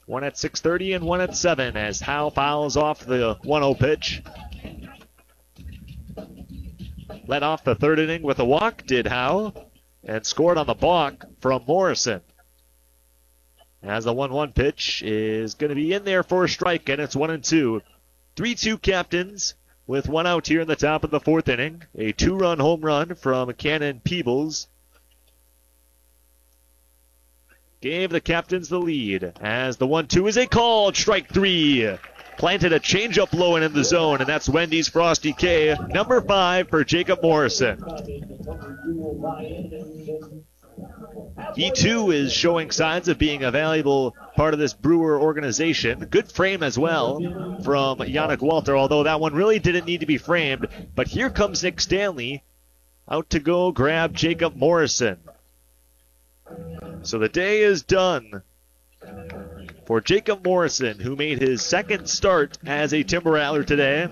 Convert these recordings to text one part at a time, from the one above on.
One at 6:30 and one at 7 as Howe fouls off the 1-0 pitch. Led off the third inning with a walk, did Howe, and scored on the balk from Morrison. As the 1-1 pitch is going to be in there for a strike, and it's 1-2. 3-2 Captains with one out here in the top of the fourth inning. A 2-run home run from Cannon Peebles gave the Captains the lead. As the 1-2 is a called strike 3. Planted a changeup low and in the zone, and that's Wendy's Frosty K. Number 5 for Jacob Morrison. He, too, is showing signs of being a valuable part of this Brewer organization. Good frame as well from Yannick Walter, although that one really didn't need to be framed. But here comes Nick Stanley out to go grab Jacob Morrison. So the day is done for Jacob Morrison, who made his second start as a Timber Rattler today.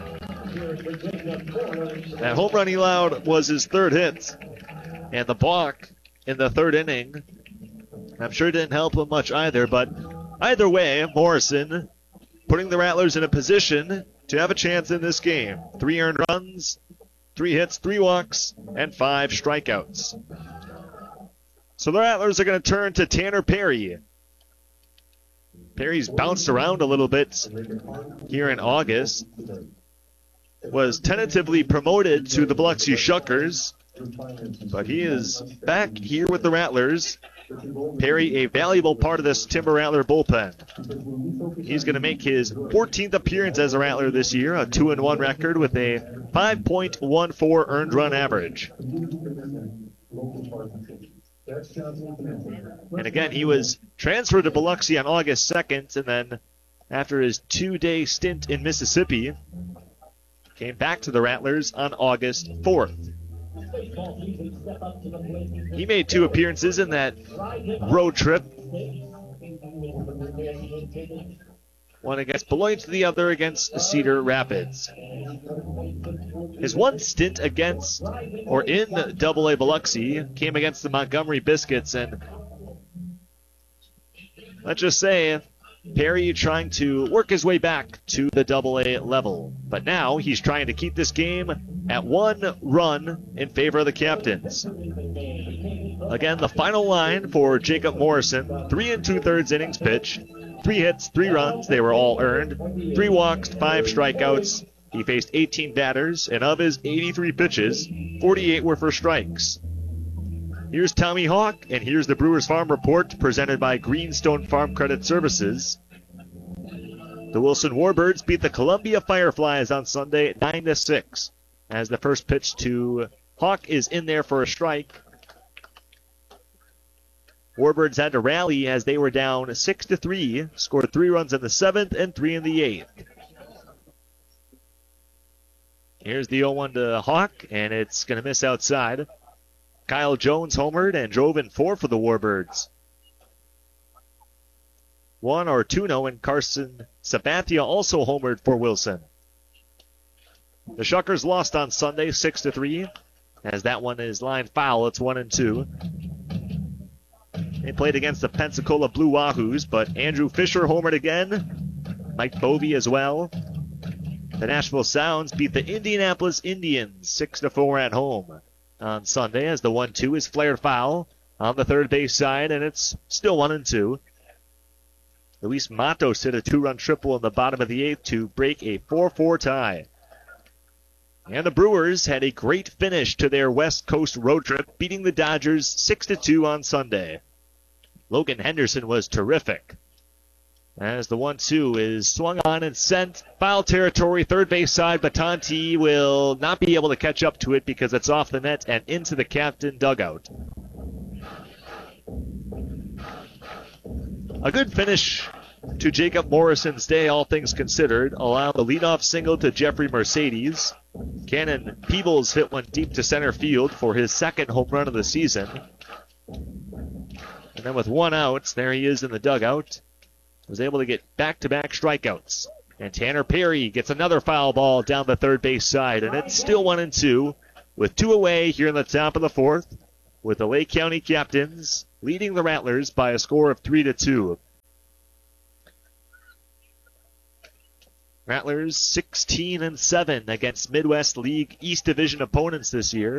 That home run he allowed was his third hit, and the balk in the third inning, I'm sure didn't help him much either, but either way, Morrison putting the Rattlers in a position to have a chance in this game. 3 earned runs, 3 hits, 3 walks, and 5 strikeouts. So the Rattlers are going to turn to Tanner Perry. Perry's bounced around a little bit here in August. Was tentatively promoted to the Biloxi Shuckers, but he is back here with the Rattlers. Perry, a valuable part of this Timber Rattler bullpen. He's going to make his 14th appearance as a Rattler this year, a 2-1 record with a 5.14 earned run average. And again, he was transferred to Biloxi on August 2nd, and then after his 2-day stint in Mississippi, came back to the Rattlers on August 4th. He made 2 appearances in that road trip. One against Beloit, the other against Cedar Rapids. His one stint against, or in AA Biloxi, came against the Montgomery Biscuits, and let's just say, Perry trying to work his way back to the AA level. But now he's trying to keep this game at 1 run in favor of the Captains. Again, the final line for Jacob Morrison, 3 2/3 innings pitch, 3 hits, 3 runs, they were all earned, 3 walks, 5 strikeouts. He faced 18 batters, and of his 83 pitches, 48 were for strikes. Here's Tommy Hawk, and here's the Brewers Farm Report presented by Greenstone Farm Credit Services. The Wilson Warbirds beat the Columbia Fireflies on Sunday 9-6. As the first pitch to Hawk is in there for a strike. Warbirds had to rally as they were down 6-3, scored 3 runs in the 7th and 3 in the 8th. Here's the 0-1 to Hawk, and it's going to miss outside. Kyle Jones homered and drove in 4 for the Warbirds. 2-0, and Carson Sabathia also homered for Wilson. The Shuckers lost on Sunday 6-3, as that one is lined foul. It's 1-2. They played against the Pensacola Blue Wahoos, but Andrew Fisher homered again. Mike Bovey as well. The Nashville Sounds beat the Indianapolis Indians 6-4 at home on Sunday, as the 1-2 is flared foul on the third base side, and it's still 1-2. Luis Matos hit a 2-run triple in the bottom of the 8th to break a 4-4 tie. And the Brewers had a great finish to their West Coast road trip, beating the Dodgers 6-2 on Sunday. Logan Henderson was terrific. As the 1-2 is swung on and sent. Foul territory, third base side. Batanti will not be able to catch up to it because it's off the net and into the Captain dugout. A good finish to Jacob Morrison's day, all things considered. Allow the leadoff single to Jeffrey Mercedes. Cannon Peebles hit one deep to center field for his second home run of the season. And then with 1 out, there he is in the dugout. Was able to get back-to-back strikeouts. And Tanner Perry gets another foul ball down the third base side. And it's still 1-2 with 2 away here in the top of the 4th, with the Lake County Captains leading the Rattlers by a score of 3-2. Rattlers 16-7 against Midwest League East Division opponents this year.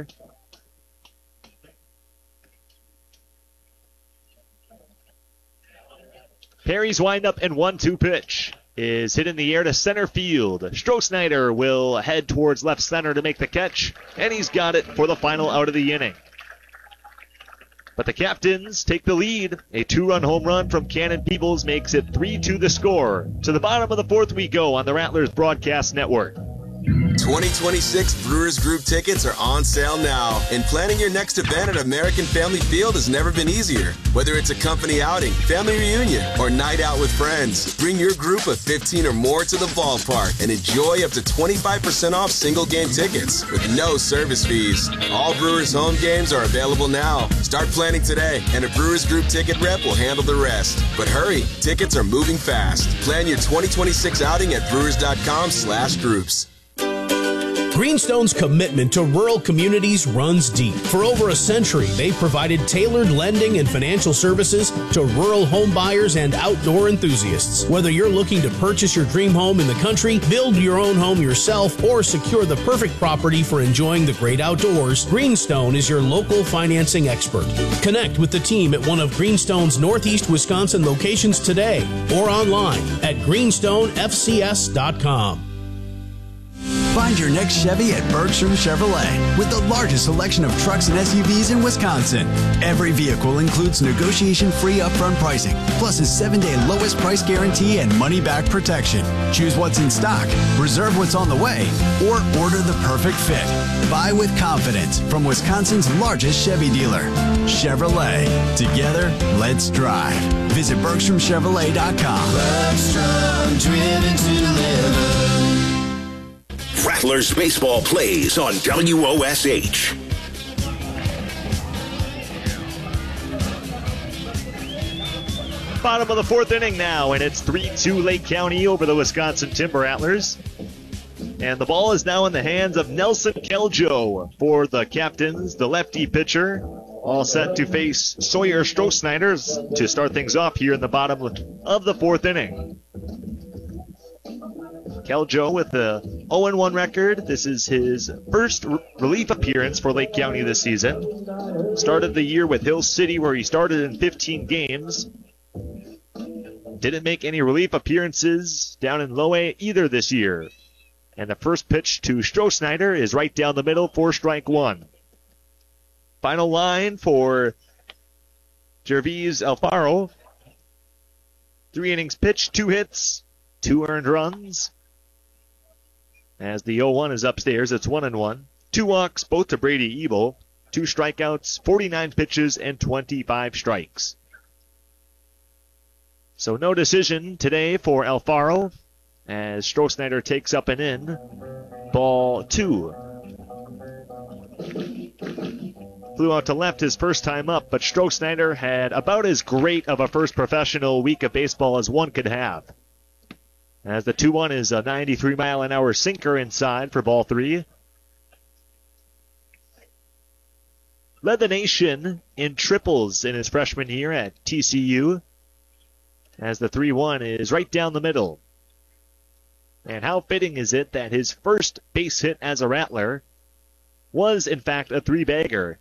Perry's windup and 1-2 pitch is hit in the air to center field. Stroh-Snyder will head towards left center to make the catch, and he's got it for the final out of the inning. But the Captains take the lead. A 2-run home run from Cannon Peebles makes it 3-2 the score. To the bottom of the fourth we go on the Rattlers Broadcast Network. 2026 Brewers Group tickets are on sale now, and planning your next event at American Family Field has never been easier. Whether it's a company outing, family reunion, or night out with friends, bring your group of 15 or more to the ballpark and enjoy up to 25% off single game tickets with no service fees. All Brewers home games are available now. Start planning today, and a Brewers Group ticket rep will handle the rest. But hurry, tickets are moving fast. Plan your 2026 outing at brewers.com/groups. Greenstone's commitment to rural communities runs deep. For over a century, they've provided tailored lending and financial services to rural home buyers and outdoor enthusiasts. Whether you're looking to purchase your dream home in the country, build your own home yourself, or secure the perfect property for enjoying the great outdoors, Greenstone is your local financing expert. Connect with the team at one of Greenstone's Northeast Wisconsin locations today or online at greenstonefcs.com. Find your next Chevy at Bergstrom Chevrolet with the largest selection of trucks and SUVs in Wisconsin. Every vehicle includes negotiation-free upfront pricing, plus a 7-day lowest price guarantee and money-back protection. Choose what's in stock, reserve what's on the way, or order the perfect fit. Buy with confidence from Wisconsin's largest Chevy dealer. Chevrolet. Together, let's drive. Visit BergstromChevrolet.com. Bergstrom, driven to deliver. Rattlers baseball plays on WOSH. Bottom of the fourth inning now, and it's 3-2 Lake County over the Wisconsin Timber Rattlers. And the ball is now in the hands of Nelson Keljo for the Captains, the lefty pitcher, all set to face Sawyer Stroh-Snyder to start things off here in the bottom of the fourth inning. Keljo with the 0-1 record. This is his first relief appearance for Lake County this season. Started the year with Hill City, where he started in 15 games. Didn't make any relief appearances down in Low A either this year. And the first pitch to Stroh-Snyder is right down the middle for strike one. Final line for Gervais Alfaro. 3 innings pitched, 2 hits, 2 earned runs. As the 0-1 is upstairs, it's 1-1. 2 walks, both to Brady Ebel. 2 strikeouts, 49 pitches, and 25 strikes. So no decision today for Alfaro as Stroh-Snyder takes up and in. Ball 2. Flew out to left his first time up, but Stroh-Snyder had about as great of a first professional week of baseball as one could have. As the 2-1 is a 93-mile-an-hour sinker inside for ball 3. Led the nation in triples in his freshman year at TCU. As the 3-1 is right down the middle. And how fitting is it that his first base hit as a Rattler was, in fact, a 3-bagger.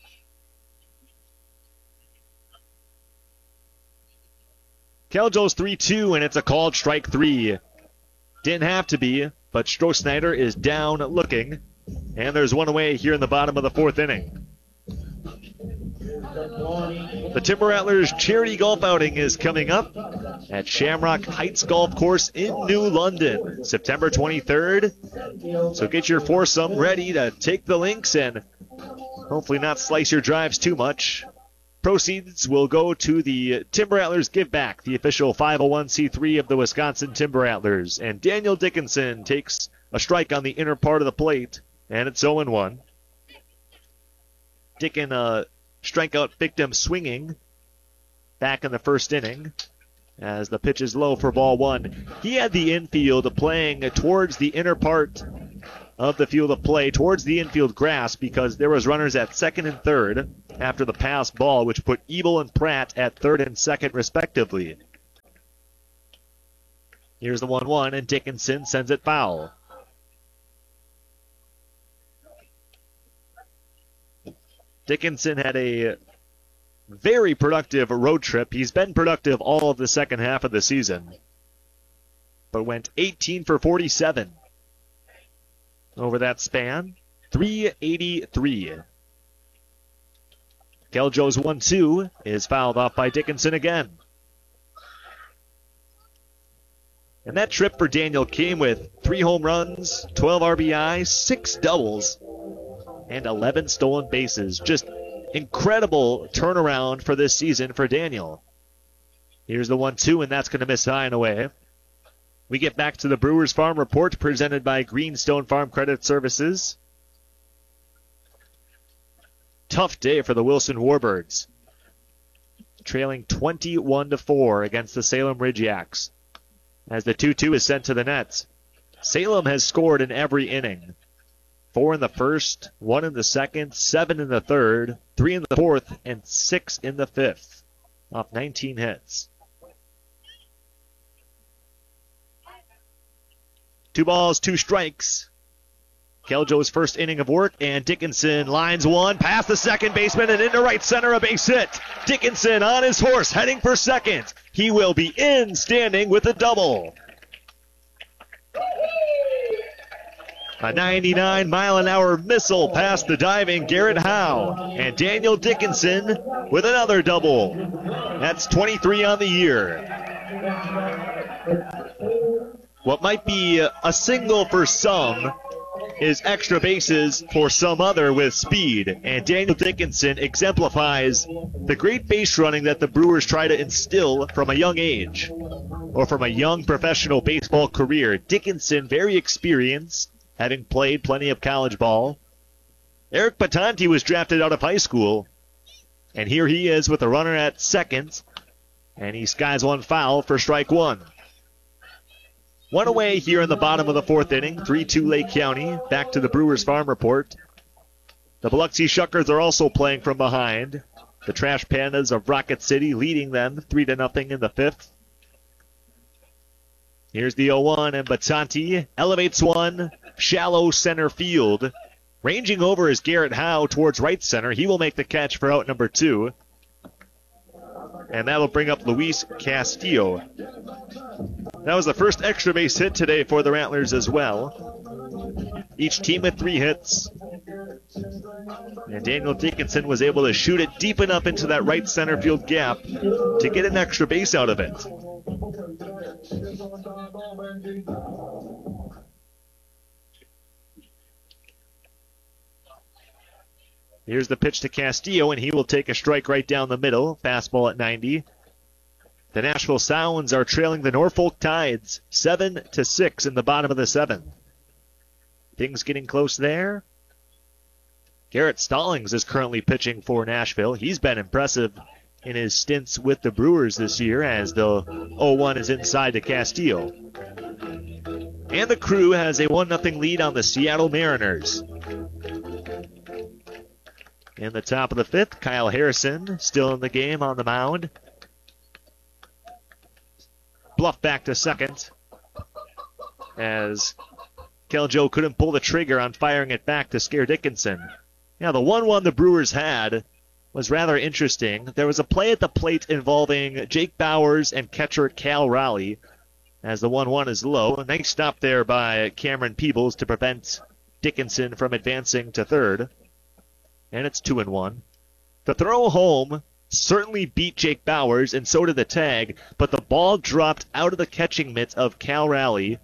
Keljo's 3-2, and it's a called strike 3. Didn't have to be, but Stroh-Snyder is down looking. And there's one away here in the bottom of the fourth inning. The Timber Rattlers charity golf outing is coming up at Shamrock Heights Golf Course in New London, September 23rd. So get your foursome ready to take the links and hopefully not slice your drives too much. Proceeds will go to the Timber Rattlers Give Back, the official 501c3 of the Wisconsin Timber Rattlers. And Daniel Dickinson takes a strike on the inner part of the plate, and it's 0-1. Dickin, strikeout victim swinging back in the first inning as the pitch is low for ball 1. He had the infield playing towards the inner part of the field of play, towards the infield grass, because there was runners at second and third after the pass ball, which put Ebel and Pratt at third and second respectively. Here's the 1-1, and Dickinson sends it foul. Dickinson had a very productive road trip. He's been productive all of the second half of the season, but went 18 for 47 over that span. 383. Keljo's 1-2 is fouled off by Dickinson again. And that trip for Daniel came with 3 home runs, 12 RBI, 6 doubles, and 11 stolen bases. Just incredible turnaround for this season for Daniel. Here's the 1-2, and that's going to miss high and away. We get back to the Brewers Farm Report presented by Greenstone Farm Credit Services. Tough day for the Wilson Warbirds, trailing 21-4 against the Salem Ridge-Yaks. As the 2-2 is sent to the nets, Salem has scored in every inning. 4 in the first, 1 in the second, 7 in the third, 3 in the fourth, and 6 in the fifth, off 19 hits. 2 balls, 2 strikes. Keljo's first inning of work, and Dickinson lines one, past the second baseman, and into right center, a base hit. Dickinson on his horse, heading for second. He will be in standing with a double. A 99-mile-an-hour missile past the diving Garrett Howe, and Daniel Dickinson with another double. That's 23 on the year. What might be a single for some is extra bases for some other with speed, and Daniel Dickinson exemplifies the great base running that the Brewers try to instill from a young age, or from a young professional baseball career. Dickinson, very experienced, having played plenty of college ball. Eric Batanti was drafted out of high school, and here he is with a runner at second, and he skies one foul for strike one. One away here in the bottom of the fourth inning, 3-2 Lake County. Back to the Brewers Farm Report. The Biloxi Shuckers are also playing from behind. The Trash Pandas of Rocket City leading them 3-0 in the fifth. Here's the 0-1, and Batanti elevates one, shallow center field. Ranging over is Garrett Howe towards right center. He will make the catch for out number 2. And that'll bring up Luis Castillo. That was the first extra base hit today for the Rattlers as well. Each team with 3 hits. And Daniel Dickinson was able to shoot it deep enough into that right center field gap to get an extra base out of it. Here's the pitch to Castillo, and he will take a strike right down the middle. Fastball at 90. The Nashville Sounds are trailing the Norfolk Tides 7-6 in the bottom of the 7th. Things getting close there. Garrett Stallings is currently pitching for Nashville. He's been impressive in his stints with the Brewers this year, as the 0-1 is inside to Castillo. And the Crew has a 1-0 lead on the Seattle Mariners. In the top of the 5th, Kyle Harrison still in the game on the mound. Bluff back to second, as Keljo couldn't pull the trigger on firing it back to scare Dickinson. Now, the 1-1 the Brewers had was rather interesting. There was a play at the plate involving Jake Bowers and catcher Cal Raleigh, as the 1-1 is low. A nice stop there by Cameron Peebles to prevent Dickinson from advancing to third. And it's 2-1. The throw home certainly beat Jake Bowers, and so did the tag, but the ball dropped out of the catching mitt of Cal Raleigh.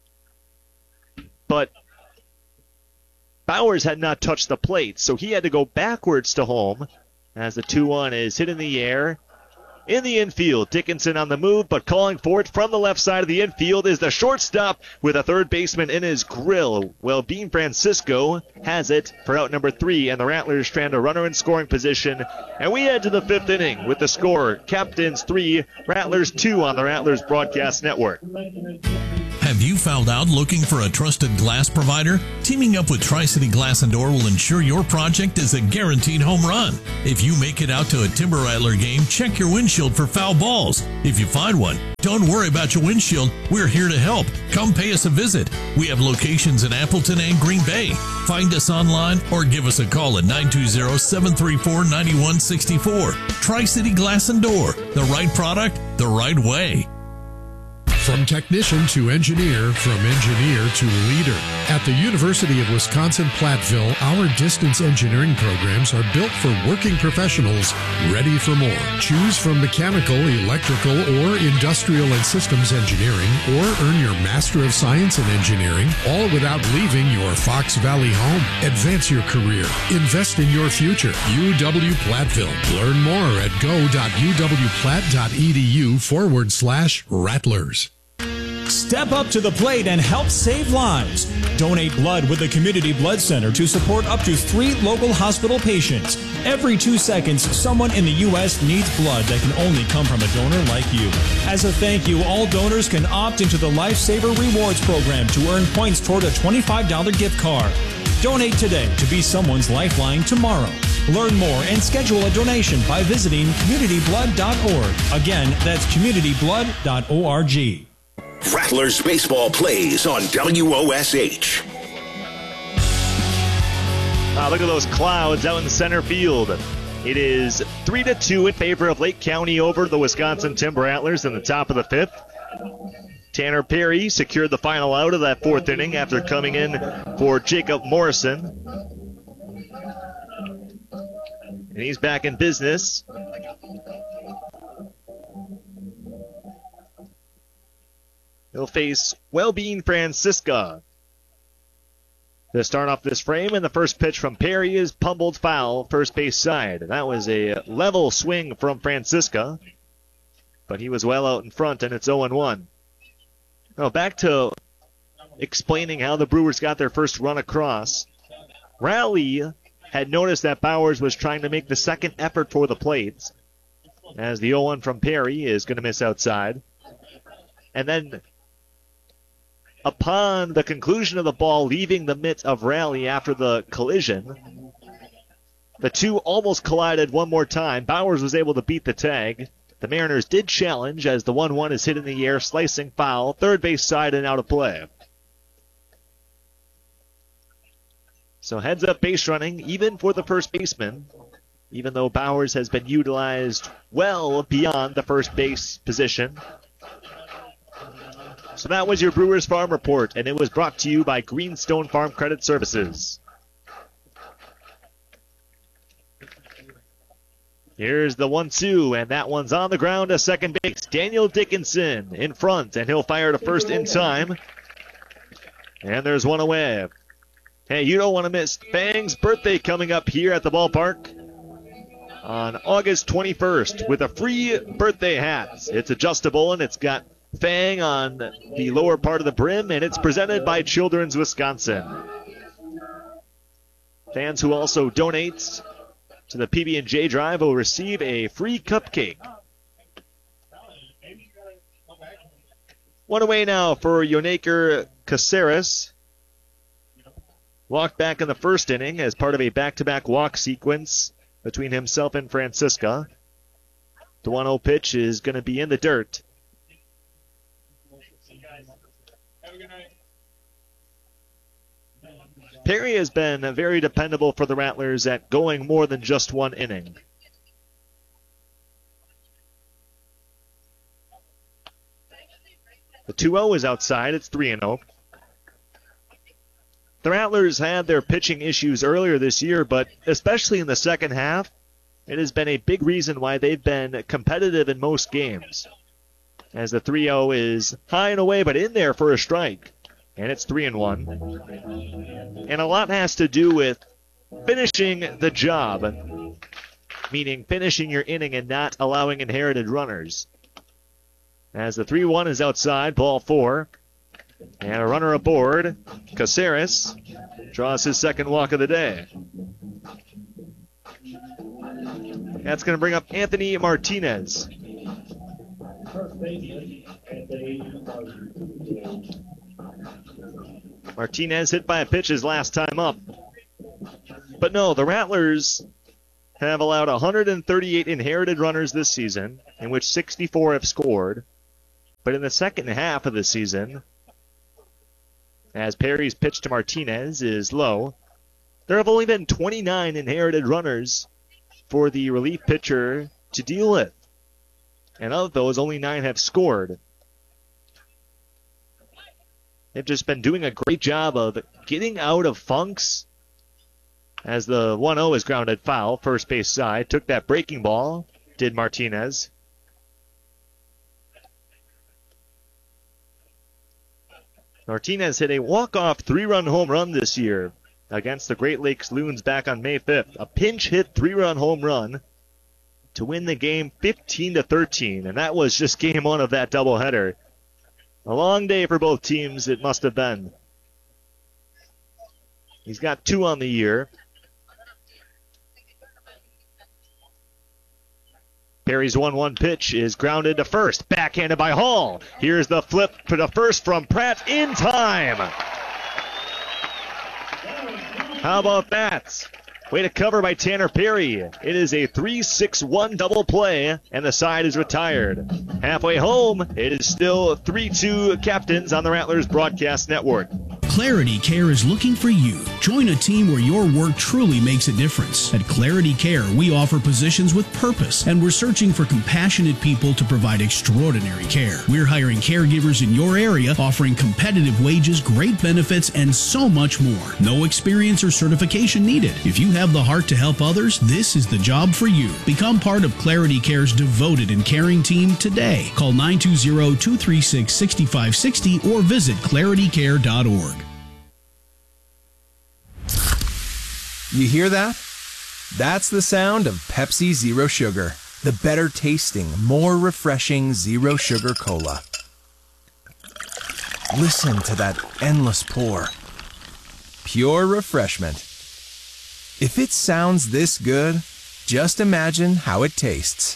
But Bowers had not touched the plate, so he had to go backwards to home, as the 2-1 is hit in the air. In the infield, Dickinson on the move, but calling for it from the left side of the infield is the shortstop with a third baseman in his grill. Well, Bean Francisco has it for out number 3, and the Rattlers strand a runner in scoring position. And we head to the 5th inning with the score: Captains 3, Rattlers 2 on the Rattlers Broadcast Network. Have you found out looking for a trusted glass provider? Teaming up with Tri-City Glass and Door will ensure your project is a guaranteed home run. If you make it out to a Timber Rattler game, check your windshield for foul balls. If you find one, don't worry about your windshield. We're here to help. Come pay us a visit. We have locations in Appleton and Green Bay. Find us online or give us a call at 920-734-9164. Tri-City Glass and Door. The right product, the right way. From technician to engineer, from engineer to leader. At the University of Wisconsin-Platteville, our distance engineering programs are built for working professionals ready for more. Choose from mechanical, electrical, or industrial and systems engineering, or earn your Master of Science in Engineering, all without leaving your Fox Valley home. Advance your career. Invest in your future. UW-Platteville. Learn more at go.uwplatt.edu/Rattlers. Step up to the plate and help save lives. Donate blood with the Community Blood Center to support up to 3 local hospital patients. Every 2 seconds, someone in the U.S. needs blood that can only come from a donor like you. As a thank you, all donors can opt into the Lifesaver Rewards program to earn points toward a $25 gift card. Donate today to be someone's lifeline tomorrow. Learn more and schedule a donation by visiting communityblood.org. Again, that's communityblood.org. Rattlers baseball plays on WOSH. Look at those clouds out in the center field. It is 3-2 in favor of Lake County over the Wisconsin Timber Rattlers in the top of the 5th. Tanner Perry secured the final out of that 4th inning after coming in for Jacob Morrison. And he's back in business. He'll face Wellbeing Francisca to start off this frame, and the first pitch from Perry is pummeled foul, first base side. That was a level swing from Francisca, but he was well out in front, and it's 0-1. Now back to explaining how the Brewers got their first run across. Rowley had noticed that Bowers was trying to make the second effort for the plate, as the 0-1 from Perry is going to miss outside. And then upon the conclusion of the ball leaving the mitt of Rowley after the collision, the two almost collided one more time. Bowers was able to beat the tag. The Mariners did challenge as the 1-1 is hit in the air, slicing foul, third base side and out of play. So heads up base running, even for the first baseman, even though Bowers has been utilized well beyond the first base position. So that was your Brewers Farm Report, and it was brought to you by Greenstone Farm Credit Services. Here's the 1-2, and that one's on the ground to second base. Daniel Dickinson in front, and he'll fire to first in time. And there's one away. Hey, you don't want to miss Fang's birthday coming up here at the ballpark on August 21st with a free birthday hat. It's adjustable, and it's got Fang on the lower part of the brim, and it's presented by Children's Wisconsin. Fans who also donate to the PB&J Drive will receive a free cupcake. One away now for Yonaker Caceres. Walked back in the first inning as part of a back-to-back walk sequence between himself and Francisca. The 1-0 pitch is going to be in the dirt. Perry has been very dependable for the Rattlers at going more than just one inning. The 2-0 is outside. It's 3-0. The Rattlers had their pitching issues earlier this year, but especially in the second half, it has been a big reason why they've been competitive in most games. As the 3-0 is high and away, but in there for a strike. And it's 3-1. And a lot has to do with finishing the job, meaning finishing your inning and not allowing inherited runners. As the 3-1 is outside, ball 4. And a runner aboard. Caceres draws his second walk of the day. That's going to bring up Anthony Martinez. Martinez hit by a pitch his last time up. But no, the Rattlers have allowed 138 inherited runners this season, in which 64 have scored. But in the second half of the season, as Perry's pitch to Martinez is low, there have only been 29 inherited runners for the relief pitcher to deal with. And of those, only 9 have scored. They've just been doing a great job of getting out of funks. As the 1-0 is grounded foul, first base side. Took that breaking ball, did Martinez. Martinez hit a walk-off 3-run home run this year against the Great Lakes Loons back on May 5th. A pinch hit 3-run home run to win the game 15-13, and that was just game 1 of that doubleheader. A long day for both teams, it must have been. He's got 2 on the year. Perry's 1-1 pitch is grounded to first, backhanded by Hall. Here's the flip for the first from Pratt in time. How about that? Way to cover by Tanner Perry. It is a 3-6-1 double play, and the side is retired. Halfway home, it is still 3-2 Captains on the Rattlers Broadcast Network. Clarity Care is looking for you. Join a team where your work truly makes a difference. At Clarity Care, we offer positions with purpose, and we're searching for compassionate people to provide extraordinary care. We're hiring caregivers in your area, offering competitive wages, great benefits, and so much more. No experience or certification needed. If you have the heart to help others, this is the job for you. Become part of Clarity Care's devoted and caring team today. Call 920-236-6560 or visit claritycare.org. You hear that? That's the sound of Pepsi Zero Sugar, the better tasting, more refreshing Zero Sugar Cola. Listen to that endless pour. Pure refreshment. If it sounds this good, just imagine how it tastes.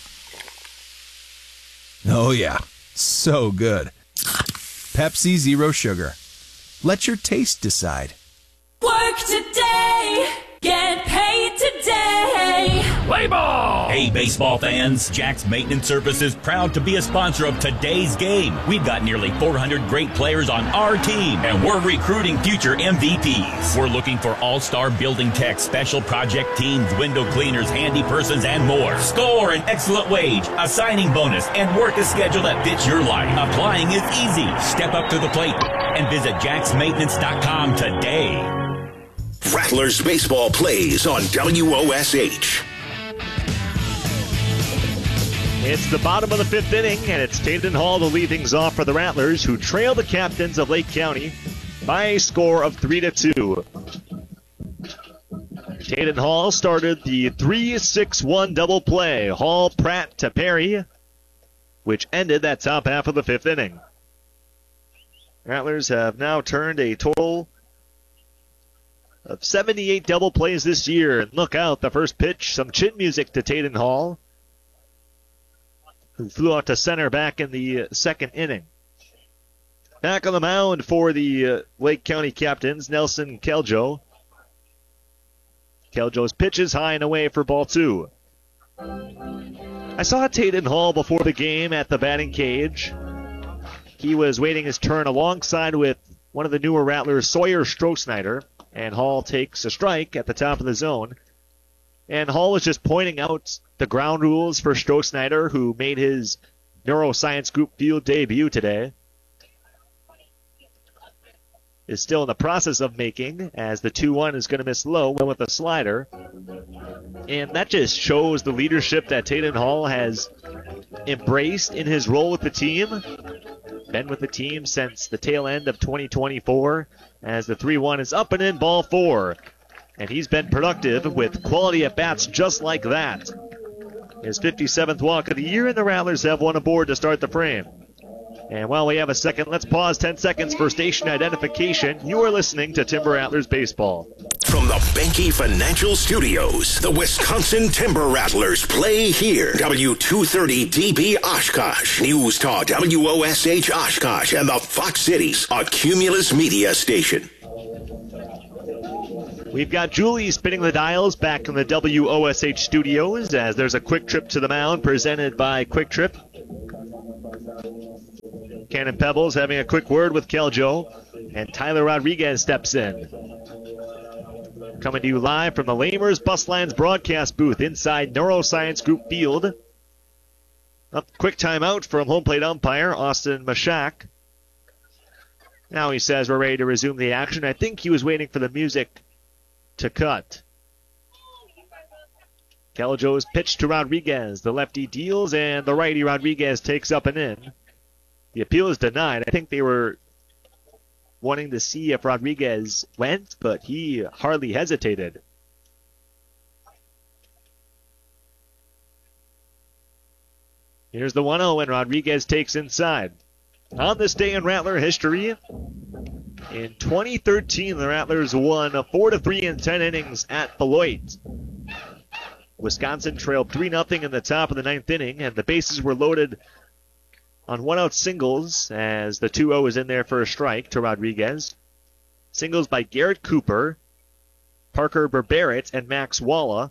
Oh yeah, so good. Pepsi Zero Sugar. Let your taste decide. Work today, get paid today. Play ball! Hey, baseball fans, Jack's Maintenance Services proud to be a sponsor of today's game. We've got nearly 400 great players on our team, and we're recruiting future MVPs. We're looking for all-star building techs, special project teams, window cleaners, handy persons, and more. Score an excellent wage, a signing bonus, and work a schedule that fits your life. Applying is easy. Step up to the plate and visit jacksmaintenance.com today. Rattlers baseball plays on WOSH. It's the bottom of the 5th inning, and it's Taden Hall to lead things off for the Rattlers, who trail the Captains of Lake County by a score of 3-2. Taden Hall started the 3-6-1 double play. Hall, Pratt to Perry, which ended that top half of the 5th inning. Rattlers have now turned a total of 78 double plays this year. And look out, the first pitch, some chin music to Taden Hall, who flew out to center back in the 2nd inning. Back on the mound for the Lake County Captains, Nelson Keljo. Keljo's pitch is high and away for ball 2. I saw Taden Hall before the game at the batting cage. He was waiting his turn alongside with one of the newer Rattlers, Sawyer Strohsnyder, and Hall takes a strike at the top of the zone. And Hall was just pointing out the ground rules for Strohsnyder, who made his neuroscience group field debut today. Is still in the process of making, as the 2-1 is going to miss low, went with a slider. And that just shows the leadership that Taden Hall has embraced in his role with the team. Been with the team since the tail end of 2024, as the 3-1 is up and in, ball 4. And he's been productive with quality at-bats just like that. His 57th walk of the year, and the Rattlers have one aboard to start the frame. And while we have a second, let's pause 10 seconds for station identification. You are listening to Timber Rattlers Baseball. From the Benke Financial Studios. The Wisconsin Timber Rattlers play here. W230DB Oshkosh. News Talk WOSH Oshkosh and the Fox Cities, a Cumulus Media station. We've got Julie spinning the dials back in the WOSH studios as there's a quick trip to the mound presented by Quick Trip. Cannon Pebbles having a quick word with Keljo, and Tyler Rodriguez steps in. Coming to you live from the Lamers Bus Lines broadcast booth inside Neuroscience Group Field. A quick timeout from home plate umpire Austin Mashak. Now he says we're ready to resume the action. I think he was waiting for the music to cut. Keljo's pitch to Rodriguez. The lefty deals, and the righty Rodriguez takes up and in. The appeal is denied. I think they were wanting to see if Rodriguez went, but he hardly hesitated. Here's the 1-0, and Rodriguez takes inside. On this day in Rattler history, in 2013, the Rattlers won 4-3 in 10 innings at Beloit. Wisconsin trailed 3-0 in the top of the 9th inning, and the bases were loaded on one-out singles as the 2-0 is in there for a strike to Rodriguez. Singles by Garrett Cooper, Parker Berberit, and Max Walla.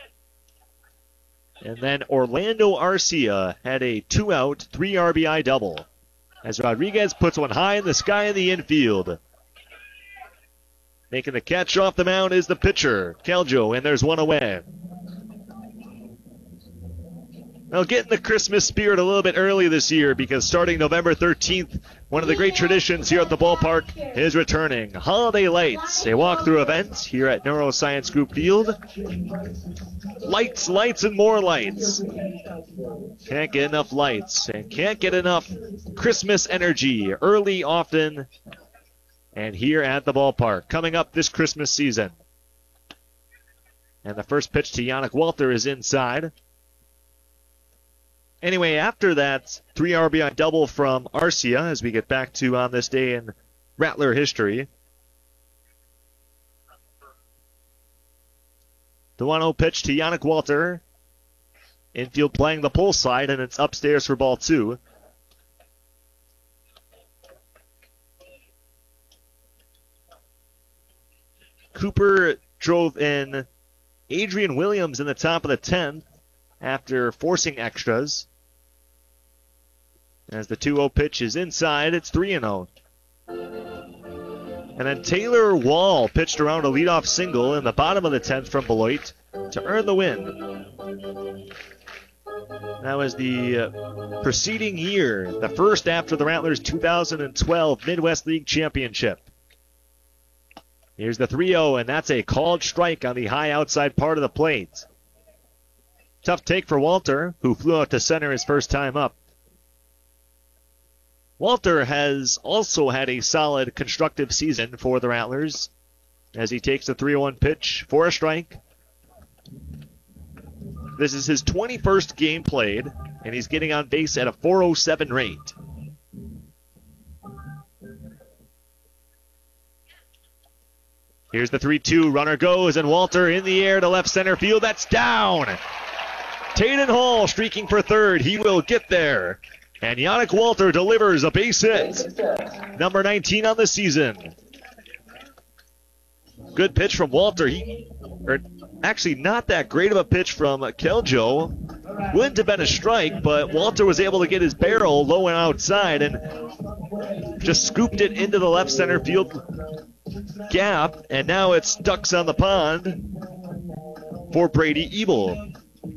And then Orlando Arcia had a 2-out, 3 RBI double as Rodriguez puts one high in the sky in the infield. Making the catch off the mound is the pitcher, Keljo, and there's one away. Now getting the Christmas spirit a little bit early this year because starting November 13th, one of the great traditions here at the ballpark is returning. Holiday Lights, a walkthrough event here at Neuroscience Group Field. Lights, lights, and more lights. Can't get enough lights and can't get enough Christmas energy early, often, and here at the ballpark. Coming up this Christmas season. And the first pitch to Yannick Walter is inside. Anyway, after that 3 RBI double from Arcia, as we get back to on this day in Rattler history, the 1-0 pitch to Yannick Walter. Infield playing the pull side, and it's upstairs for ball 2. Cooper drove in Adrian Williams in the top of the 10th. After forcing extras. As the 2-0 pitch is inside, it's 3-0. And then Taylor Wall pitched around a leadoff single in the bottom of the 10th from Beloit to earn the win. That was the preceding year, the first after the Rattlers' 2012 Midwest League Championship. Here's the 3-0, and that's a called strike on the high outside part of the plate. Tough take for Walter, who flew out to center his first time up. Walter has also had a solid constructive season for the Rattlers as he takes the 3-0 pitch for a strike. This is his 21st game played, and he's getting on base at a .407 rate. Here's the 3-2, runner goes, and Walter in the air to left center field. That's down! Taden Hall streaking for third. He will get there. And Yannick Walter delivers a base hit. Number 19 on the season. Good pitch from Walter. Actually, not that great of a pitch from Keljo. Wouldn't have been a strike, but Walter was able to get his barrel low and outside and just scooped it into the left center field gap. And now it's ducks on the pond for Brady Ebel.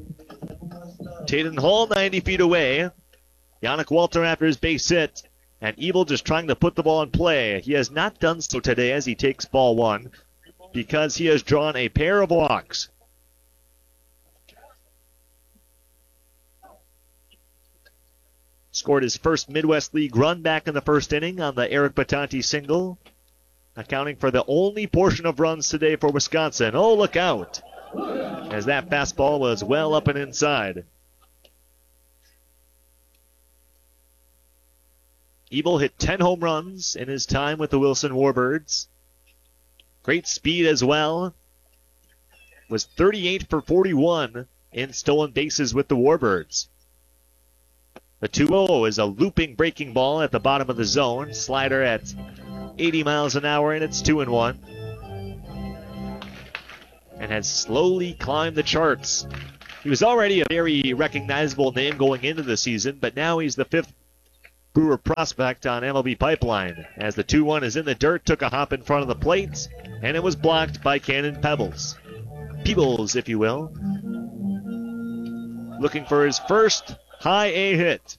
Taden Hall 90 feet away. Yannick Walter after his base hit. And Ebel just trying to put the ball in play. He has not done so today as he takes ball 1 because he has drawn a pair of walks. Scored his first Midwest League run back in the first inning on the Eric Batanti single. Accounting for the only portion of runs today for Wisconsin. Oh, look out, as that fastball was well up and inside. Ebel hit 10 home runs in his time with the Wilson Warbirds. Great speed as well. was 38 for 41 in stolen bases with the Warbirds. The 2-0 is a looping breaking ball at the bottom of the zone. Slider at 80 miles an hour, and it's 2-1. And has slowly climbed the charts. He was already a very recognizable name going into the season, but now he's the 5th Brewer prospect on MLB Pipeline. As the 2-1 is in the dirt, took a hop in front of the plate, and it was blocked by Cannon Peebles, if you will. Looking for his first high A hit.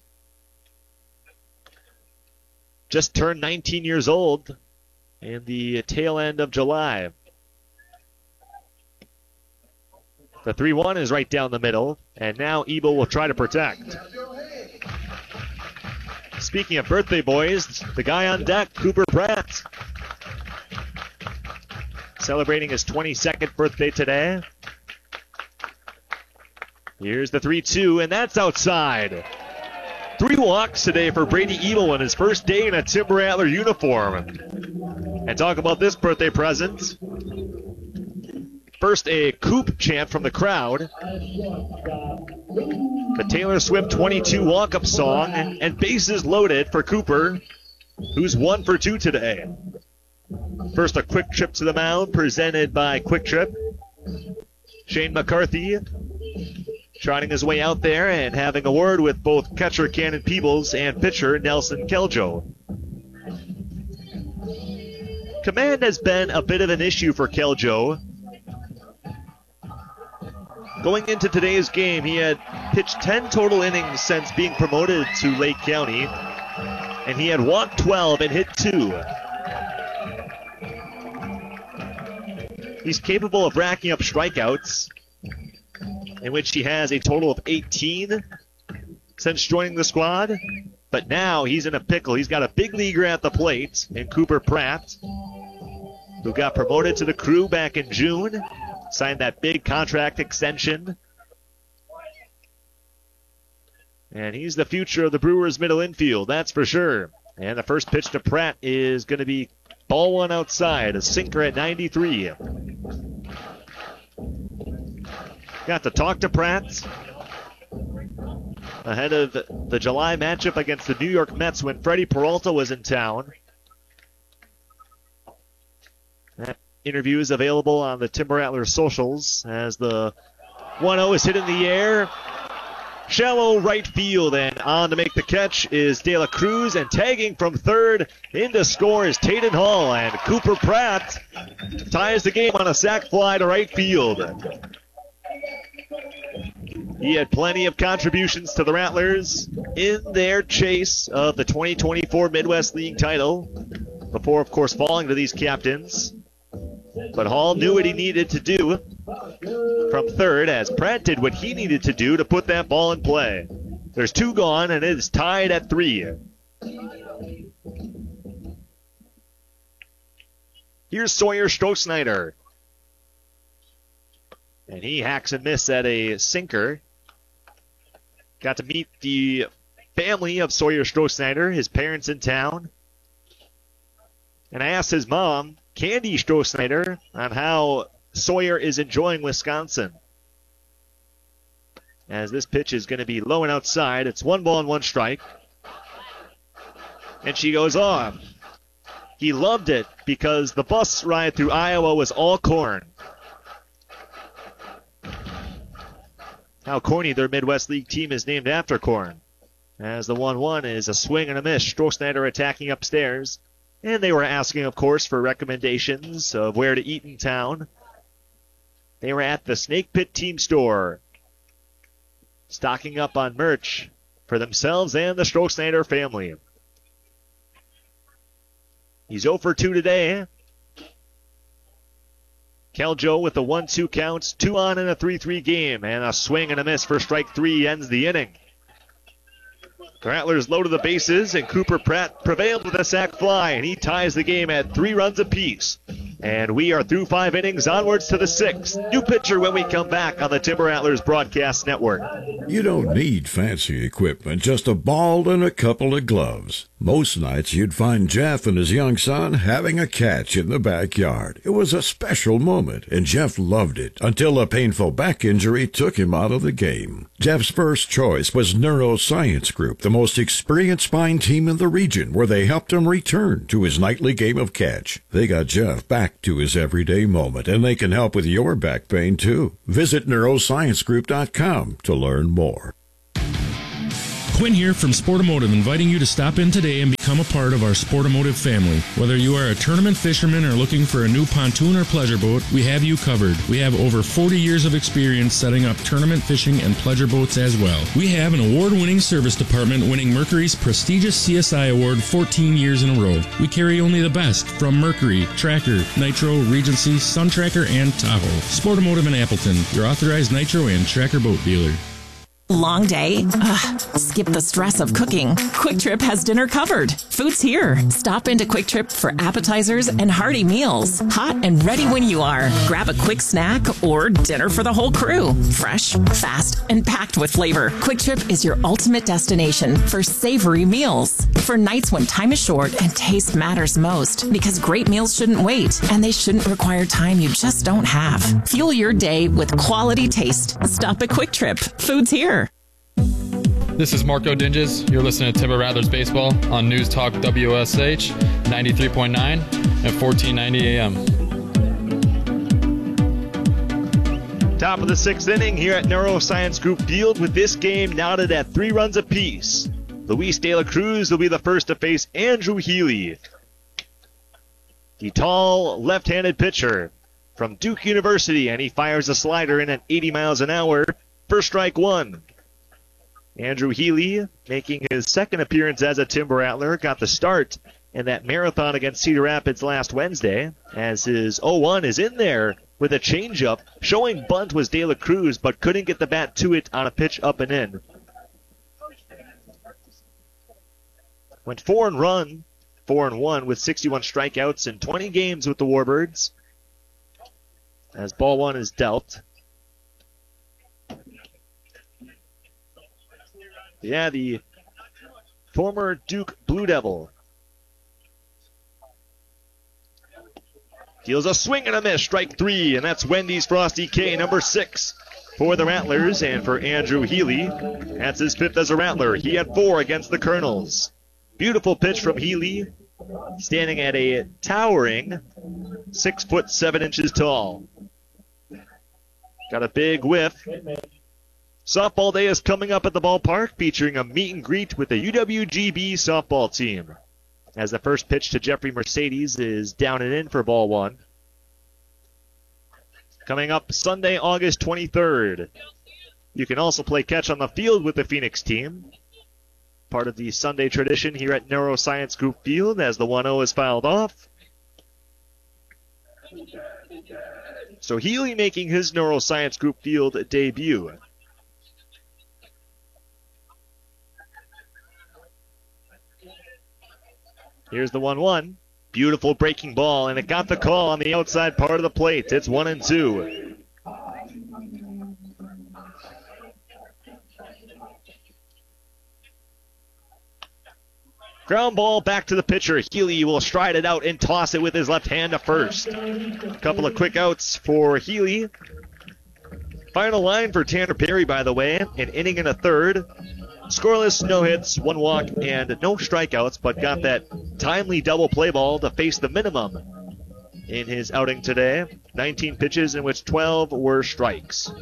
Just turned 19 years old in the tail end of July. The 3-1 is right down the middle, and now Ebel will try to protect. Speaking of birthday boys, the guy on deck, Cooper Pratt, celebrating his 22nd birthday today. Here's the 3-2, and that's outside. 3 walks today for Brady Ebel on his first day in a Tim Rattler uniform. And talk about this birthday present. First, a Coop chant from the crowd. The Taylor Swift 22 walk-up song, and bases loaded for Cooper, who's 1 for 2 today. First, a quick trip to the mound presented by Quick Trip. Shane McCarthy trotting his way out there and having a word with both catcher Cannon Peebles and pitcher Nelson Keljo. Command has been a bit of an issue for Keljo. Going into today's game, he had pitched 10 total innings since being promoted to Lake County, and he had walked 12 and hit 2. He's capable of racking up strikeouts, in which he has a total of 18 since joining the squad, but now he's in a pickle. He's got a big leaguer at the plate in Cooper Pratt, who got promoted to the crew back in June. Signed that big contract extension. And he's the future of the Brewers' middle infield, that's for sure. And the first pitch to Pratt is going to be ball 1 outside, a sinker at 93. Got to talk to Pratt ahead of the July matchup against the New York Mets when Freddie Peralta was in town. That interview is available on the Timber Rattler socials as the 1-0 is hit in the air. Shallow right field, and on to make the catch is De La Cruz, and tagging from third in to score is Taden Hall, and Cooper Pratt ties the game on a sac fly to right field. He had plenty of contributions to the Rattlers in their chase of the 2024 Midwest League title before, of course, falling to these captains. But Hall knew what he needed to do from third as Pratt did what he needed to do to put that ball in play. There's 2 gone, and it is tied at 3. Here's Sawyer Strohsnyder. And he hacks and misses at a sinker. Got to meet the family of Sawyer Strohsnyder, his parents in town. And I asked his mom, Candy Strohsnyder, on how Sawyer is enjoying Wisconsin. As this pitch is going to be low and outside. It's 1 ball and 1 strike. And she goes on. He loved it because the bus ride through Iowa was all corn. How corny their Midwest League team is named after corn. As the 1-1 is a swing and a miss. Strohsnyder attacking upstairs. And they were asking, of course, for recommendations of where to eat in town. They were at the Snake Pit Team Store, stocking up on merch for themselves and the Strohsnyder family. He's 0 for 2 today. Keljo with the 1-2 counts, 2 on in a 3-3 game, and a swing and a miss for strike 3 ends the inning. The Rattlers loaded the bases, and Cooper Pratt prevailed with a sac fly, and he ties the game at 3 runs apiece. And we are through 5 innings, onwards to the 6th. New pitcher when we come back on the Timber Rattlers Broadcast Network. You don't need fancy equipment, just a ball and a couple of gloves. Most nights you'd find Jeff and his young son having a catch in the backyard. It was a special moment, and Jeff loved it until a painful back injury took him out of the game. Jeff's first choice was Neuroscience Group, the most experienced spine team in the region, where they helped him return to his nightly game of catch. They got Jeff back to his everyday moment, and they can help with your back pain too. Visit neurosciencegroup.com to learn more. Quinn here from Sportomotive, inviting you to stop in today and become a part of our Sportomotive family. Whether you are a tournament fisherman or looking for a new pontoon or pleasure boat, we have you covered. We have over 40 years of experience setting up tournament fishing and pleasure boats as well. We have an award-winning service department winning Mercury's prestigious CSI Award 14 years in a row. We carry only the best from Mercury, Tracker, Nitro, Regency, Sun Tracker, and Tahoe. Sportomotive in Appleton, your authorized Nitro and Tracker boat dealer. Long day? Ugh, skip the stress of cooking. Quick Trip has dinner covered. Food's here. Stop into Quick Trip for appetizers and hearty meals. Hot and ready when you are. Grab a quick snack or dinner for the whole crew. Fresh, fast, and packed with flavor. Quick Trip is your ultimate destination for savory meals. For nights when time is short and taste matters most. Because great meals shouldn't wait, and they shouldn't require time you just don't have. Fuel your day with quality taste. Stop at Quick Trip. Food's here. This is Marco Dinges. You're listening to Timber Rattlers Baseball on News Talk WSH 93.9 and 1490 AM. Top of the sixth inning here at Neuroscience Group Field, with this game knotted at 3 runs apiece. Luis De La Cruz will be the first to face Andrew Healy, the tall left-handed pitcher from Duke University, and he fires a slider in at 80 miles an hour for strike one. Andrew Healy, making his second appearance as a Timber Rattler, got the start in that marathon against Cedar Rapids last Wednesday, as his 0-1 is in there with a changeup. Showing bunt was De La Cruz, but couldn't get the bat to it on a pitch up and in. Went 4-1 with 61 strikeouts in 20 games with the Warbirds, as ball one is dealt. Yeah, the former Duke Blue Devil deals a swing and a miss, strike 3, and that's Wendy's Frosty K, number 6 for the Rattlers. And for Andrew Healy, that's his 5th as a Rattler. He had 4 against the Colonels. Beautiful pitch from Healy, standing at a towering 6'7" tall. Got a big whiff. Softball day is coming up at the ballpark, featuring a meet and greet with the UWGB softball team, as the first pitch to Jeffrey Mercedes is down and in for ball one. Coming up Sunday, August 23rd. You can also play catch on the field with the Phoenix team. Part of the Sunday tradition here at Neuroscience Group Field, as the 1-0 is fouled off. So Healy making his Neuroscience Group Field debut. Here's the 1-1. Beautiful breaking ball, and it got the call on the outside part of the plate. It's 1-2. Ground ball back to the pitcher. Healy will stride it out and toss it with his left hand to first. A couple of quick outs for Healy. Final line for Tanner Perry, by the way, an inning and a third. Scoreless, no hits, 1 walk, and no strikeouts, but got that timely double play ball to face the minimum in his outing today. 19 pitches, in which 12 were strikes.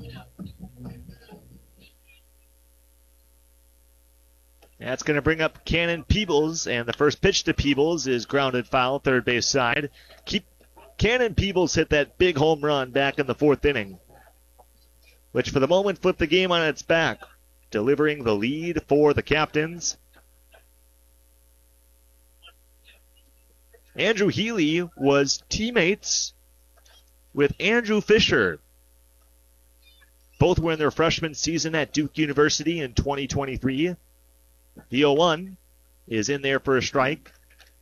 That's going to bring up Cannon Peebles, and the first pitch to Peebles is grounded foul, third base side. Cannon Peebles hit that big home run back in the 4th inning, which for the moment flipped the game on its back, delivering the lead for the Captains. Andrew Healy was teammates with Andrew Fisher. Both were in their freshman season at Duke University in 2023. The 0-1 is in there for a strike.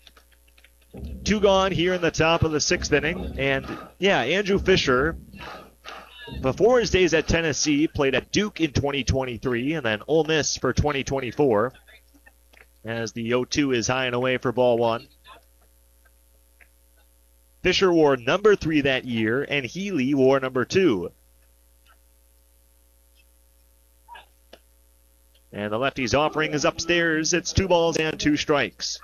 2 gone here in the top of the 6th inning. And, yeah, Andrew Fisher, before his days at Tennessee, played at Duke in 2023 and then Ole Miss for 2024. as the 0-2 is high and away for ball one. Fisher wore number 3 that year, and Healy wore number 2. And the lefty's offering is upstairs. It's 2 balls and 2 strikes.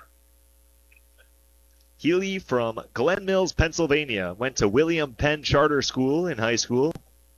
Healy from Glen Mills, Pennsylvania. Went to William Penn Charter School in high school.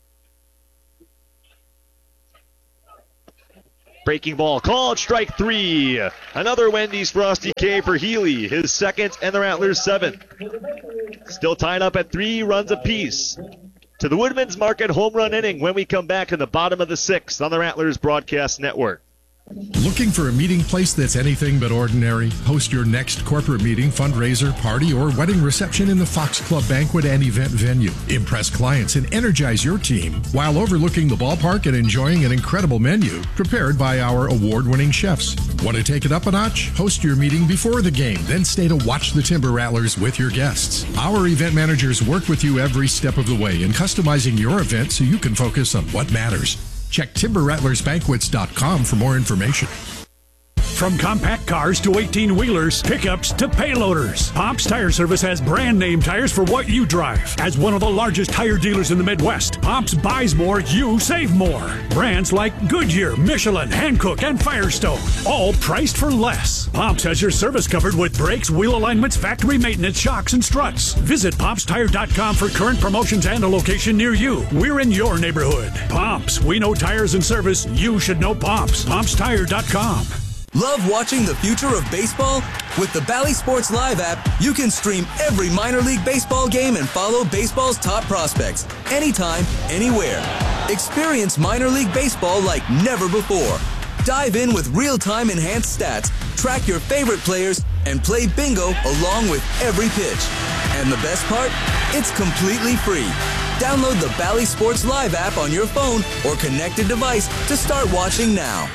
Breaking ball called, strike 3. Another Wendy's Frosty K for Healy, his second and the Rattlers' 7th. Still tied up at 3 runs apiece. To the Woodman's Market home run inning when we come back in the bottom of the 6th on the Rattlers Broadcast Network. Looking for a meeting place that's anything but ordinary? Host your next corporate meeting, fundraiser, party, or wedding reception in the Fox Club banquet and event venue. Impress clients and energize your team while overlooking the ballpark and enjoying an incredible menu prepared by our award-winning chefs. Want to take it up a notch? Host your meeting before the game, then stay to watch the Timber Rattlers with your guests. Our event managers work with you every step of the way in customizing your event so you can focus on what matters. Check TimberRattlersBanquets.com for more information. From compact cars to 18-wheelers, pickups to payloaders, Pomp's Tire Service has brand name tires for what you drive. As one of the largest tire dealers in the Midwest, Pomp's buys more, you save more. Brands like Goodyear, Michelin, Hankook, and Firestone, all priced for less. Pomp's has your service covered with brakes, wheel alignments, factory maintenance, shocks, and struts. Visit PompsTire.com for current promotions and a location near you. We're in your neighborhood. Pomp's, we know tires and service. You should know Pomp's. PompsTire.com. Love watching the future of baseball? With the Bally Sports Live app, you can stream every minor league baseball game and follow baseball's top prospects anytime, anywhere. Experience minor league baseball like never before. Dive in with real-time enhanced stats, track your favorite players, and play bingo along with every pitch. And the best part? It's completely free. Download the Bally Sports Live app on your phone or connected device to start watching now.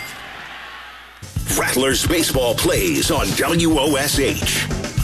Rattlers baseball plays on WOSH.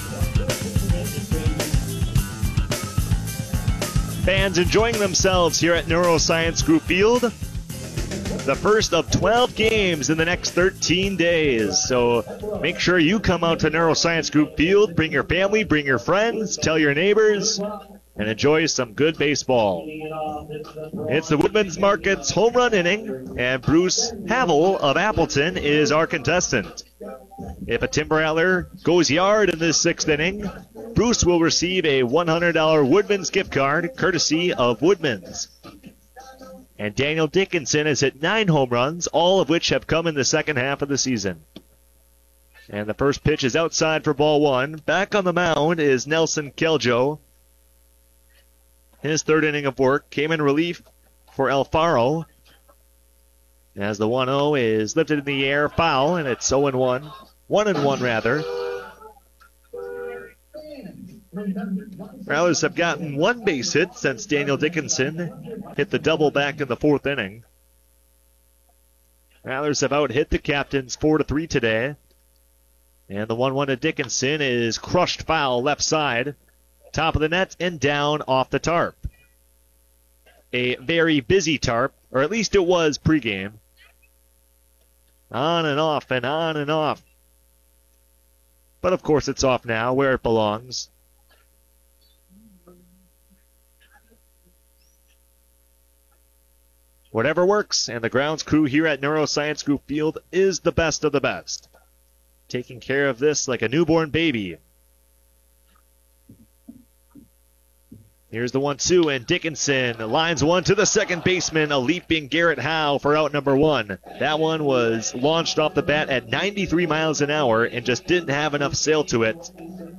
Fans enjoying themselves here at Neuroscience Group Field. The first of 12 games in the next 13 days. So make sure you come out to Neuroscience Group Field. Bring your family, bring your friends, tell your neighbors, and enjoy some good baseball. It's the Woodman's Market's home run inning, and Bruce Havel of Appleton is our contestant. If a Timber Rattler goes yard in this 6th inning, Bruce will receive a $100 Woodman's gift card, courtesy of Woodman's. And Daniel Dickinson has hit 9 home runs, all of which have come in the second half of the season. And the first pitch is outside for ball 1. Back on the mound is Nelson Keljo. His 3rd inning of work came in relief for Alfaro. As the 1-0 is lifted in the air, foul, and it's 0-1. 1-1 rather. Rattlers have gotten 1 base hit since Daniel Dickinson hit the double back in the 4th inning. Rattlers have out-hit the Captains 4-3 today. And the 1-1 to Dickinson is crushed foul left side. Top of the net and down off the tarp. A very busy tarp, or at least it was pregame. On and off and on and off. But of course it's off now, where it belongs. Whatever works, and the grounds crew here at Neuroscience Group Field is the best of the best. Taking care of this like a newborn baby. Here's the 1-2, and Dickinson lines one to the second baseman, a leaping Garrett Howe for out number 1. That one was launched off the bat at 93 miles an hour and just didn't have enough sail to it.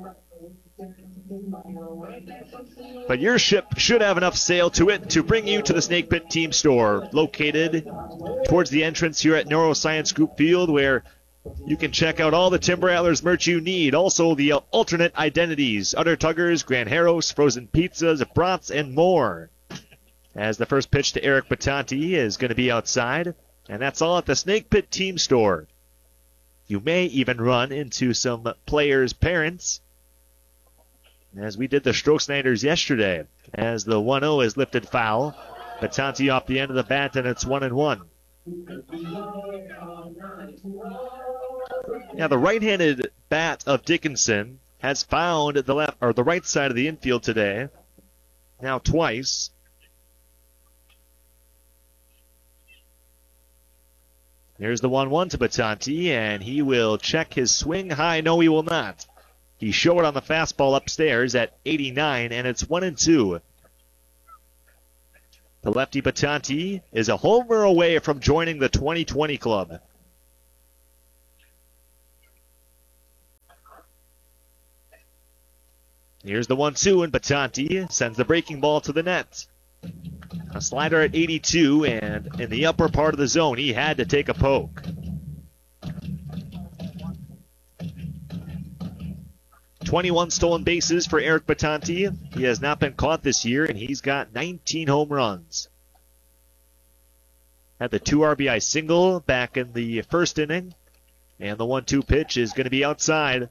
But your ship should have enough sail to it to bring you to the Snake Pit Team Store, located towards the entrance here at Neuroscience Group Field, where you can check out all the Timber Rattlers merch you need. Also, the alternate identities, Udder Tuggers, Gran Harros, frozen pizzas, brats, and more. As the first pitch to Eric Batanti is going to be outside. And that's all at the Snake Pit Team Store. You may even run into some players' parents, as we did the Stroke Snyders yesterday. As the 1-0 is lifted foul. Batanti off the end of the bat, and it's 1-1. Now, the right-handed bat of Dickinson has found the left or the right side of the infield today. Now twice. Here's the 1-1 to Batanti, and he will check his swing high. No, he will not. He showed on the fastball upstairs at 89, and it's 1-2. The lefty Batanti is a homer away from joining the 2020 club. Here's the 1-2, and Batanti sends the breaking ball to the net. A slider at 82, and in the upper part of the zone, he had to take a poke. 21 stolen bases for Eric Batanti. He has not been caught this year, and he's got 19 home runs. Had the 2 RBI single back in the first inning, and the 1-2 pitch is going to be outside.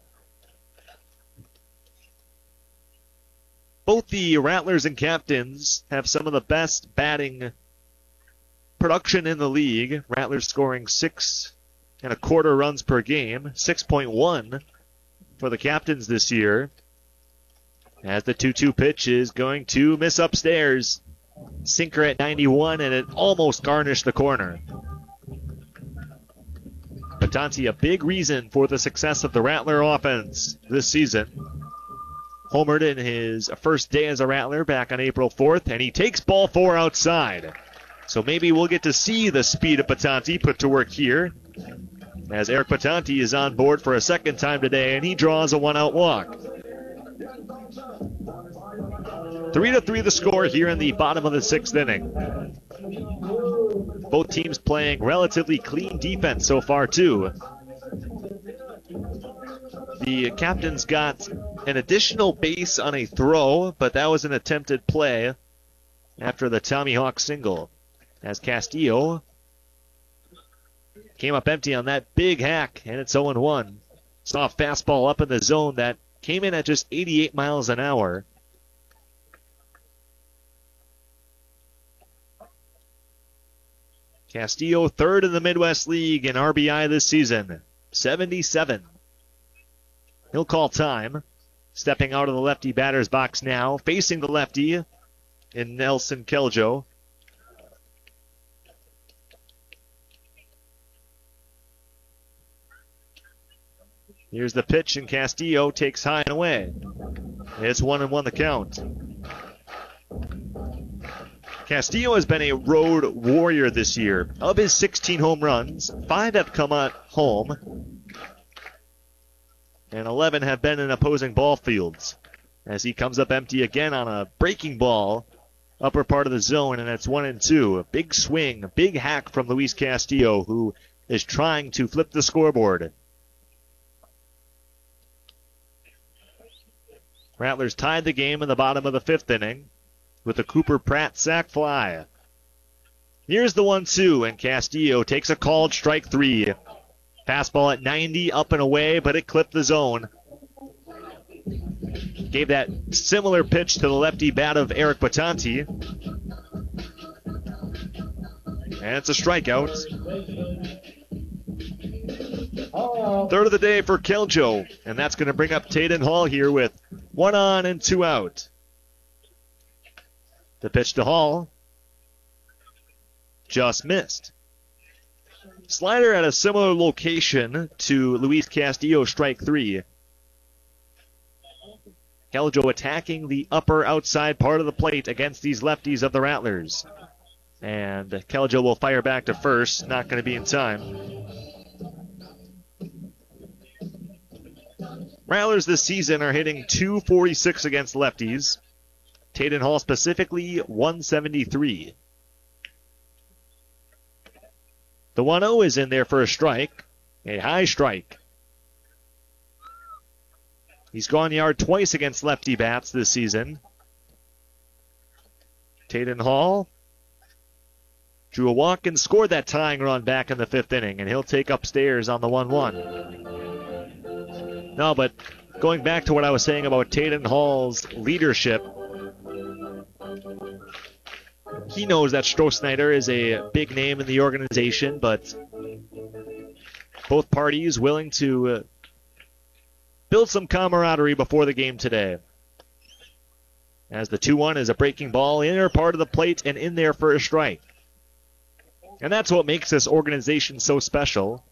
Both the Rattlers and Captains have some of the best batting production in the league. Rattlers scoring 6.25 runs per game, 6.1 for the Captains this year. As the 2-2 pitch is going to miss upstairs. Sinker at 91, and it almost garnished the corner. Batanti, a big reason for the success of the Rattler offense this season. Homered in his first day as a Rattler back on April 4th, and he takes ball 4 outside. So maybe we'll get to see the speed of Batanti put to work here, as Eric Batanti is on board for a second time today, and he draws a 1-out walk. 3-3 the score here in the bottom of the 6th inning. Both teams playing relatively clean defense so far, too. The Captains got an additional base on a throw, but that was an attempted play after the Tommy Hawk single, as Castillo came up empty on that big hack, and it's 0-1. Saw a fastball up in the zone that came in at just 88 miles an hour. Castillo, third in the Midwest League in RBI this season, 77. He'll call time. Stepping out of the lefty batter's box now, facing the lefty in Nelson Keljo. Here's the pitch, and Castillo takes high and away. It's 1-1 the count. Castillo has been a road warrior this year. Of his 16 home runs, 5 have come at home, and 11 have been in opposing ball fields. As he comes up empty again on a breaking ball, upper part of the zone, and it's 1-2. A big swing, a big hack from Luis Castillo, who is trying to flip the scoreboard. Rattlers tied the game in the bottom of the 5th inning with a Cooper Pratt sac fly. Here's the 1-2, and Castillo takes a called strike 3. Fastball at 90, up and away, but it clipped the zone. Gave that similar pitch to the lefty bat of Eric Batanti. And it's a strikeout. Third of the day for Keljo, and that's going to bring up Tayden Hall here with 1 on and 2 out. The pitch to Hall just missed. Slider at a similar location to Luis Castillo, strike 3. Keljo attacking the upper outside part of the plate against these lefties of the Rattlers. And Keljo will fire back to first, not going to be in time. Rattlers this season are hitting .246 against lefties. Tayden Hall specifically, 173. The 1-0 is in there for a strike, a high strike. He's gone yard twice against lefty bats this season. Tayden Hall drew a walk and scored that tying run back in the 5th inning, and he'll take upstairs on the 1-1. No, but going back to what I was saying about Tayden Hall's leadership, he knows that Stroh Snyder is a big name in the organization, but Both parties willing to build some camaraderie before the game today. As the 2-1 is a breaking ball, inner part of the plate and in there for a strike. And that's what makes this organization so special.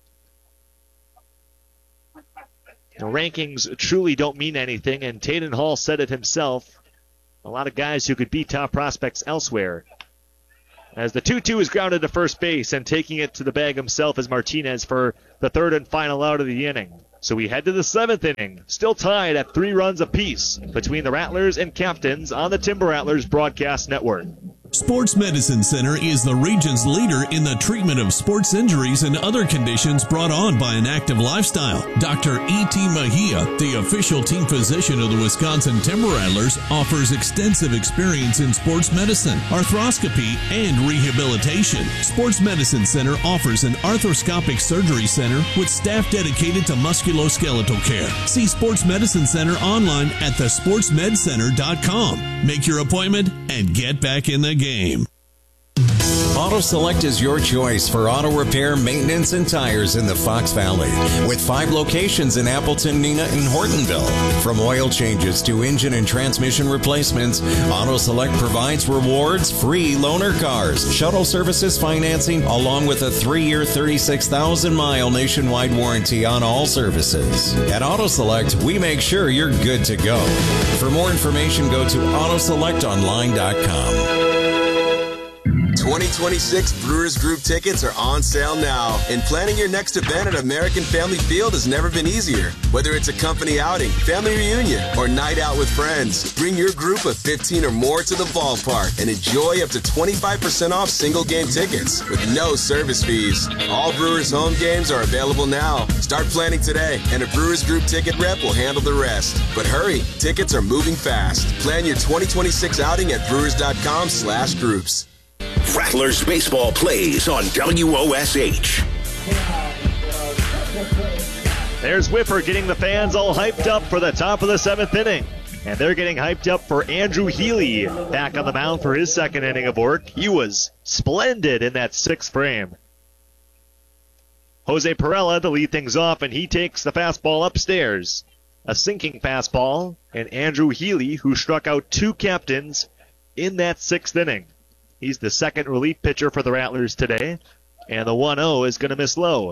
The rankings truly don't mean anything, and Taden Hall said it himself. A lot of guys who could be top prospects elsewhere. As the 2-2 is grounded to first base, and taking it to the bag himself is Martinez for the third and final out of the inning. So we head to the 7th inning, still tied at 3 runs apiece between the Rattlers and Captains on the Timber Rattlers Broadcast Network. Sports Medicine Center is the region's leader in the treatment of sports injuries and other conditions brought on by an active lifestyle. Dr. E.T. Mejia, the official team physician of the Wisconsin Timber Rattlers, offers extensive experience in sports medicine, arthroscopy, and rehabilitation. Sports Medicine Center offers an arthroscopic surgery center with staff dedicated to musculoskeletal care. See Sports Medicine Center online at thesportsmedcenter.com. Make your appointment and get back in the game. Auto Select is your choice for auto repair, maintenance, and tires in the Fox Valley. With 5 locations in Appleton, Neenah, and Hortonville. From oil changes to engine and transmission replacements, Auto Select provides rewards, free loaner cars, shuttle services financing, along with a 3-year, 36,000-mile nationwide warranty on all services. At Auto Select, we make sure you're good to go. For more information, go to autoselectonline.com. 2026 Brewers Group tickets are on sale now, and planning your next event at American Family Field has never been easier. Whether it's a company outing, family reunion, or night out with friends, bring your group of 15 or more to the ballpark and enjoy up to 25% off single game tickets with no service fees. All Brewers home games are available now. Start planning today, and a Brewers Group ticket rep will handle the rest. But hurry, tickets are moving fast. Plan your 2026 outing at brewers.com/groups. Rattlers baseball plays on WOSH. There's Whipper getting the fans all hyped up for the top of the 7th inning. And they're getting hyped up for Andrew Healy back on the mound for his 2nd inning of work. He was splendid in that 6th frame. Jose Perella to lead things off, and he takes the fastball upstairs. A sinking fastball, and Andrew Healy, who struck out 2 captains in that 6th inning. He's the 2nd relief pitcher for the Rattlers today, and the 1-0 is going to miss low.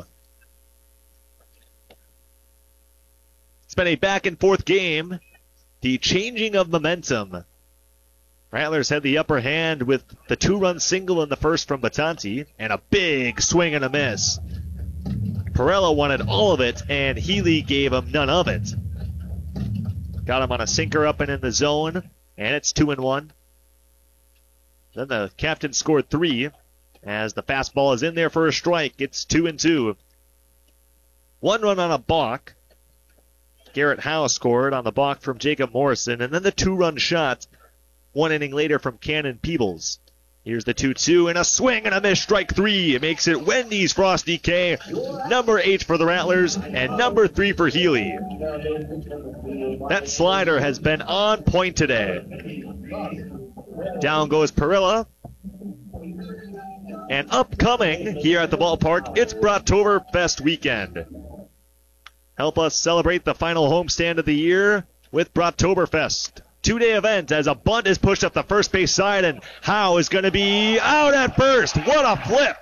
It's been a back-and-forth game. The changing of momentum. Rattlers had the upper hand with the 2-run single in the first from Batanti, and a big swing and a miss. Perella wanted all of it, and Healy gave him none of it. Got him on a sinker up and in the zone, and it's 2-1. Then the captain scored 3 as the fastball is in there for a strike. It's 2-2. 1 run on a balk. Garrett Howe scored on the balk from Jacob Morrison, and then the 2-run shot 1 inning later from Cannon Peebles. Here's the 2-2 and a swing and a miss, strike 3. It makes it Wendy's Frosty K, number 8 for the Rattlers and number 3 for Healy. That slider has been on point today. Down goes Perilla. And upcoming here at the ballpark, it's Brattoberfest weekend. Help us celebrate the final homestand of the year with Brattoberfest. 2-day event as a bunt is pushed up the first base side, and Howe is going to be out at first. What a flip!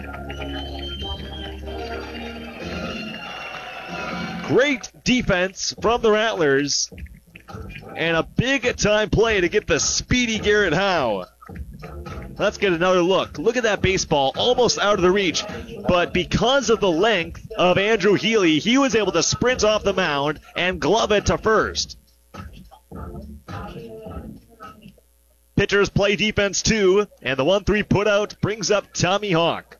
Great defense from the Rattlers. And a big-time play to get the speedy Garrett Howe. Let's get another look. Look at that baseball, almost out of the reach. But because of the length of Andrew Healy, he was able to sprint off the mound and glove it to first. Pitchers play defense too, and the 1-3 putout brings up Tommy Hawk.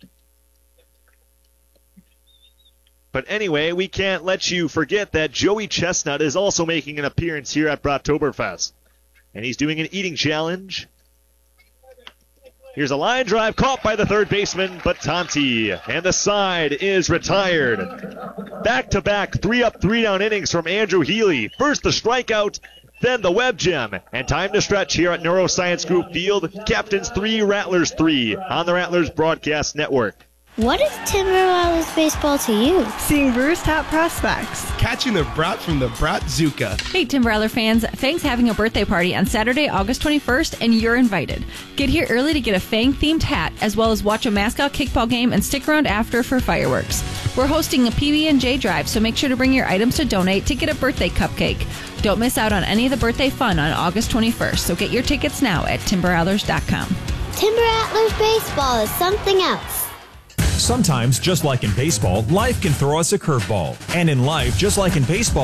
But anyway, we can't let you forget that Joey Chestnut is also making an appearance here at Brattoberfest. And he's doing an eating challenge. Here's a line drive caught by the third baseman, Batanti. And the side is retired. Back-to-back 3-up, 3-down innings from Andrew Healy. First the strikeout, then the web gem. And time to stretch here at Neuroscience Group Field. Captains 3, Rattlers 3 on the Rattlers Broadcast Network. What is Timber Rattlers baseball to you? Seeing Brewers top prospects. Catching the brat from the Bratzuka. Hey, Timber Rattler fans, Fang's having a birthday party on Saturday, August 21st, and you're invited. Get here early to get a Fang-themed hat, as well as watch a mascot kickball game and stick around after for fireworks. We're hosting a PB&J drive, so make sure to bring your items to donate to get a birthday cupcake. Don't miss out on any of the birthday fun on August 21st, so get your tickets now at timberrattlers.com. Timber Rattlers baseball is something else. Sometimes, just like in baseball, life can throw us a curveball. And in life, just like in baseball,